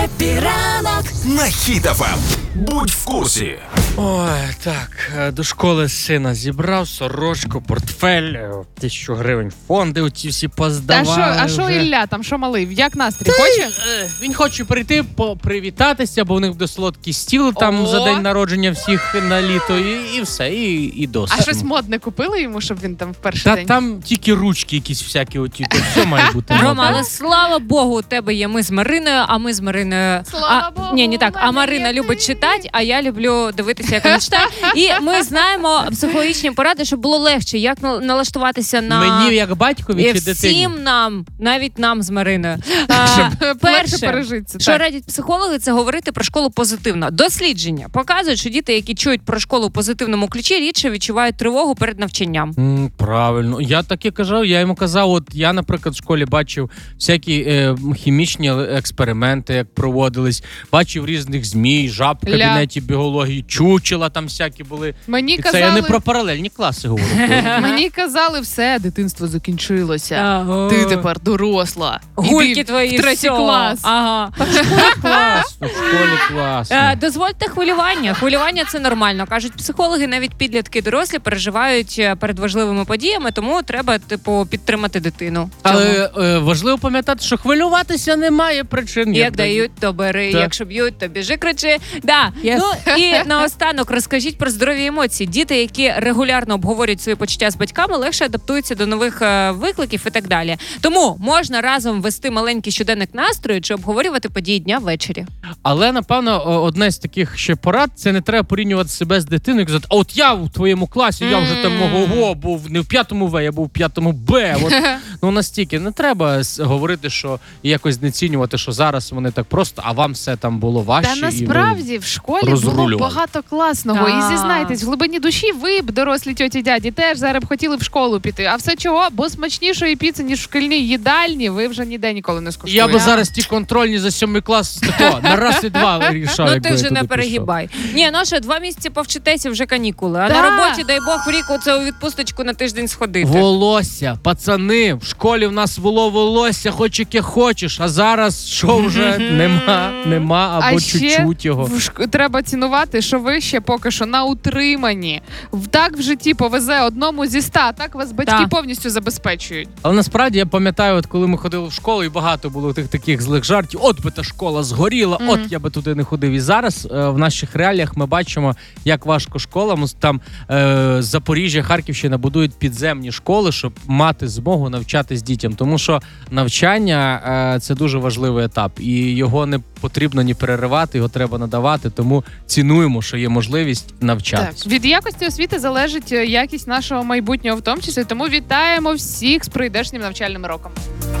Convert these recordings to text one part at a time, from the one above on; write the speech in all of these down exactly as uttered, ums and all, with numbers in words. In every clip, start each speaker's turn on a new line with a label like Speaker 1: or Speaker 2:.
Speaker 1: Хеппі ранок
Speaker 2: на Хіт еф ем. Будь в курсі.
Speaker 3: Ой, так, до школи сина зібрав, сорочку, портфель, тисячу гривень фонди оці всі поздавали.
Speaker 4: А що, а що Ілля, там що малий, як настрій, хоче?
Speaker 3: Е, Він хоче прийти, привітатися, бо у них буде солодкий стіл там
Speaker 4: О!
Speaker 3: за день народження всіх на літо, і, і все, і, і досить.
Speaker 4: А щось модне купили йому, щоб він там в перший
Speaker 3: Та
Speaker 4: день?
Speaker 3: там тільки ручки якісь всякі, оті, то все має бути.
Speaker 5: Рома, але слава Богу, у тебе є ми з Мариною, а ми з Мариною...
Speaker 4: Слава
Speaker 5: а,
Speaker 4: Богу,
Speaker 5: ні, не так. А
Speaker 4: у мене
Speaker 5: Марина
Speaker 4: є
Speaker 5: любить
Speaker 4: ти.
Speaker 5: читати, а я люблю дивитися, як вона читає. І ми знаємо психологічні поради, щоб було легше, як на- налаштуватися на...
Speaker 3: Мені як батькові
Speaker 5: І
Speaker 3: чи дитині?
Speaker 5: всім нам, навіть нам з Мариною. А,
Speaker 4: Легше
Speaker 5: перше,
Speaker 4: пережити це,
Speaker 5: що
Speaker 4: так.
Speaker 5: радять психологи, це говорити про школу позитивно. Дослідження показують, що діти, які чують про школу в позитивному ключі, рідше відчувають тривогу перед навчанням.
Speaker 3: М, Правильно. Я так і казав, я йому казав, от я, наприклад, в школі бачив всякі е, хімічні експерименти, як проводились, бачив різних змій, жаб в
Speaker 4: Ля.
Speaker 3: кабінеті біології, чучела там всякі були.
Speaker 4: Мені
Speaker 3: І це я не
Speaker 4: казали,
Speaker 3: про паралельні класи говорю.
Speaker 4: мені казали, все, дитинство закінчилося.
Speaker 5: Ага.
Speaker 4: Ти тепер доросла.
Speaker 5: Гульки
Speaker 4: Іди
Speaker 5: твої,
Speaker 4: в третій
Speaker 5: все.
Speaker 4: клас.
Speaker 5: Ага.
Speaker 3: Класно, в школі класно.
Speaker 5: Е, Дозвольте хвилювання. Хвилювання – це нормально. Кажуть психологи, навіть підлітки дорослі переживають е, перед важливими подіями, тому треба, типу, підтримати дитину. в цьому.
Speaker 3: Але е, важливо пам'ятати, що хвилюватися немає причин.
Speaker 5: Як дають, то бери,
Speaker 3: Так.
Speaker 5: якщо б'ють, то біжи, кричи. Да.
Speaker 3: Yes.
Speaker 5: Ну і наостанок розкажіть про здорові емоції. Діти, які регулярно обговорюють свої почуття з батьками, легше адаптуються до нових е, викликів і так далі. Тому можна разом вести маленький щоденник настрою чи обговорювати події дня ввечері.
Speaker 3: Але, напевно, о- одне з таких ще порад, це не треба порівнювати себе з дитиною і казати, а от я в твоєму класі, я вже там ого, був не в п'ятому В, я був в п'ятому Б. От, ну настільки не треба с- говорити, що і якось знецінювати, що зараз вони так просто, а вам все там було важче.
Speaker 4: Та
Speaker 3: і ви-
Speaker 4: насправді в школі було
Speaker 3: розрулювали.
Speaker 4: багато класного.
Speaker 5: Так.
Speaker 4: І зізнайтесь, в глибині душі ви б, дорослі тьоті дяді, теж зараз б хотіли в школу піти. А все чого? Бо смачнішої піци, ніж в шкільній їдальні, ви вже ніде ніколи не скуштуєте.
Speaker 3: Я би зараз ті контрольні за сьомий клас тако, на раз і два рішав,
Speaker 5: Ну
Speaker 3: якби
Speaker 5: ти
Speaker 3: я
Speaker 5: вже
Speaker 3: туди
Speaker 5: не
Speaker 3: пішов.
Speaker 5: перегибай. Ні, ну що, два місяці повчитеся, вже канікули. А
Speaker 4: Да.
Speaker 5: на роботі, дай Бог, в рік оце у відпусточку на тиждень сходити.
Speaker 3: Волосся, пацани, в школі в нас було волосся, хоч яке хочеш, а зараз що вже нема, нема або
Speaker 4: А ще
Speaker 3: чуть-чуть його.
Speaker 4: в шк- треба цінувати, що ви ще поки що на утриманні. В- Так в житті повезе одному зі ста, так вас батьки
Speaker 5: Так.
Speaker 4: повністю забезпечують.
Speaker 3: Але насправді я пам'ятаю, от коли ми ходили в школу, і багато було тих таких злих жартів. От би та школа згоріла,
Speaker 4: Мгм.
Speaker 3: от я би туди не ходив. І зараз е, в наших реаліях ми бачимо, як важко школам. Там е, Запоріжжя, Харківщина будують підземні школи, щоб мати змогу навчатись дітям. Тому що навчання е, це дуже важливий етап, і його не потрібно ні переривати, його треба надавати. Тому цінуємо, що є можливість навчатися.
Speaker 4: Так, від якості освіти залежить е, якість нашого майбутнього, в тому числі. Тому вітаємо всіх з прийдешнім навчальним роком.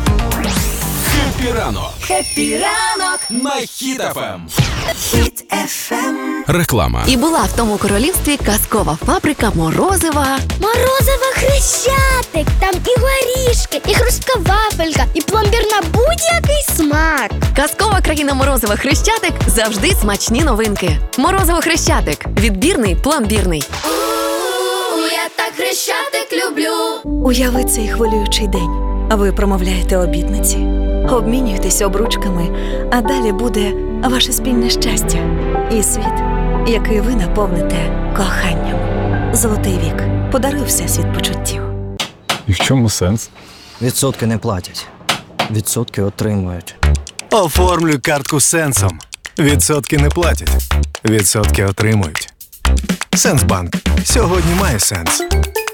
Speaker 2: Хеппі ранок
Speaker 1: Хеппі ранок
Speaker 2: на Хіт еф ем.
Speaker 1: Хіт еф ем.
Speaker 2: Реклама.
Speaker 6: І була в тому королівстві казкова фабрика морозива.
Speaker 7: Морозиво Хрещатик, там і горішки, і хрустка вафелька, і пломбір на будь-який смак.
Speaker 6: Казкова країна морозива Хрещатик завжди смачні новинки. Морозиво Хрещатик. Відбірний, пломбірний.
Speaker 7: У, я так Хрещатик люблю.
Speaker 8: Уяви цей хвилюючий день. Ви промовляєте обітниці, обмінюєтесь обручками, а далі буде ваше спільне щастя і світ, який ви наповните коханням. Золотий вік. Подаруй всесвіт почуттів.
Speaker 9: І в чому сенс?
Speaker 10: Відсотки не платять. Відсотки отримують.
Speaker 11: Оформлюй картку Сенсом. Відсотки не платять. Відсотки отримують. Сенсбанк. Сьогодні має сенс.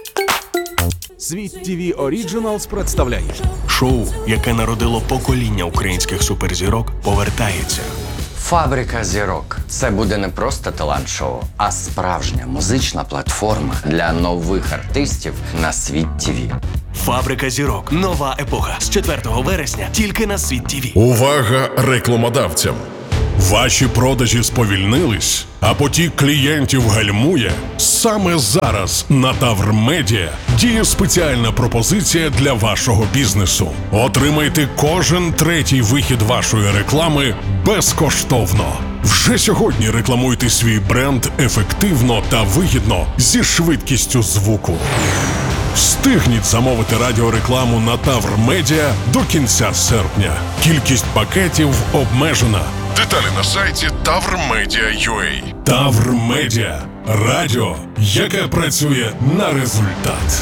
Speaker 2: Світ ті ві Originals представляє шоу, яке народило покоління українських суперзірок, повертається.
Speaker 12: Фабрика зірок. Це буде не просто талант-шоу, а справжня музична платформа для нових артистів на Світ ті ві.
Speaker 2: Фабрика зірок. Нова епоха. З четвертого вересня тільки на Світ ті ві.
Speaker 13: Увага рекламодавцям! Ваші продажі сповільнились, а потік клієнтів гальмує? Саме зараз на Тавр Медіа діє спеціальна пропозиція для вашого бізнесу. Отримайте кожен третій вихід вашої реклами безкоштовно. Вже сьогодні рекламуйте свій бренд ефективно та вигідно зі швидкістю звуку. Встигніть замовити радіорекламу на Тавр Медіа до кінця серпня. Кількість пакетів обмежена. Деталі на сайті таврмедіа крапка ю а. Таврмедіа. Радіо, яке працює на результат.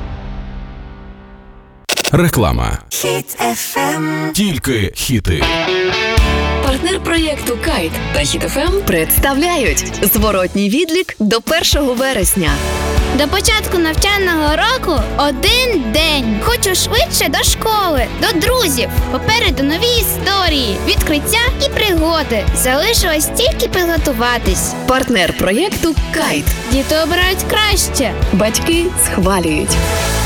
Speaker 2: Реклама.
Speaker 1: Хіт еф ем.
Speaker 2: Тільки хіти.
Speaker 6: Партнер проєкту «Кайт» та «Хіт еф ем» представляють зворотній відлік до першого вересня.
Speaker 7: До початку навчального року один день. Хочу швидше до школи, до друзів. Попереду нові історії, відкриття і пригоди. Залишилось тільки підготуватись.
Speaker 6: Партнер проєкту «Кайт».
Speaker 7: Діти обирають краще.
Speaker 6: Батьки схвалюють.